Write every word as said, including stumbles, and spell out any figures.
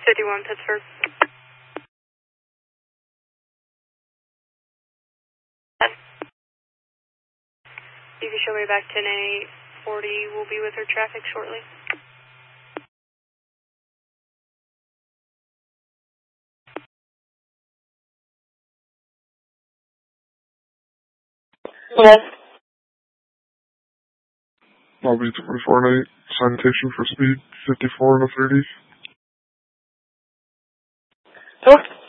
fifty-one Pittsburgh. You can show me back ten A forty. We'll be with her traffic shortly. Yes. Lobby twenty-four and eight, citation for speed, fifty-four and a thirty. Sure.